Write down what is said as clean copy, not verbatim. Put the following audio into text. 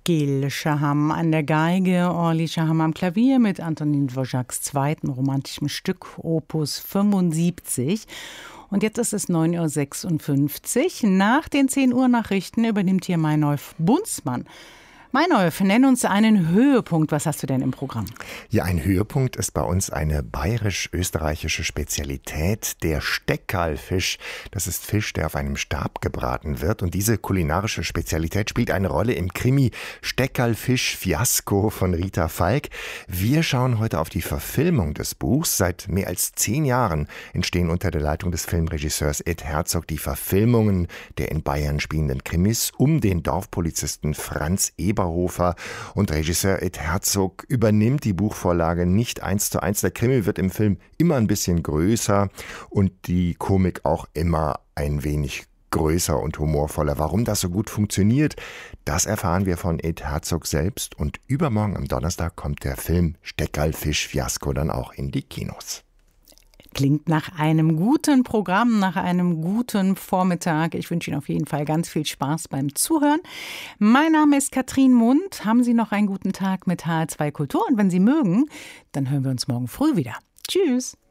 Gil Shaham an der Geige, Orly Shaham am Klavier mit Antonin Dvořáks zweiten romantischen Stück Opus 75. Und jetzt ist es 9.56 Uhr. Nach den 10 Uhr Nachrichten übernimmt hier Meinolf Bunzmann. Meinolf, nenn uns einen Höhepunkt. Was hast du denn im Programm? Ja, ein Höhepunkt ist bei uns eine bayerisch-österreichische Spezialität, der Steckerlfisch. Das ist Fisch, der auf einem Stab gebraten wird. Und diese kulinarische Spezialität spielt eine Rolle im Krimi Steckerlfisch-Fiasko von Rita Falk. Wir schauen heute auf die Verfilmung des Buchs. Seit mehr als 10 Jahren entstehen unter der Leitung des Filmregisseurs Ed Herzog die Verfilmungen der in Bayern spielenden Krimis um den Dorfpolizisten Franz Eberhofer. Und Regisseur Ed Herzog übernimmt die Buchvorlage nicht 1:1. Der Krimi wird im Film immer ein bisschen größer und die Komik auch immer ein wenig größer und humorvoller. Warum das so gut funktioniert, das erfahren wir von Ed Herzog selbst. Und übermorgen am Donnerstag kommt der Film Steckerlfisch-Fiasko dann auch in die Kinos. Klingt nach einem guten Programm, nach einem guten Vormittag. Ich wünsche Ihnen auf jeden Fall ganz viel Spaß beim Zuhören. Mein Name ist Katrin Mund. Haben Sie noch einen guten Tag mit HR2 Kultur. Und wenn Sie mögen, dann hören wir uns morgen früh wieder. Tschüss.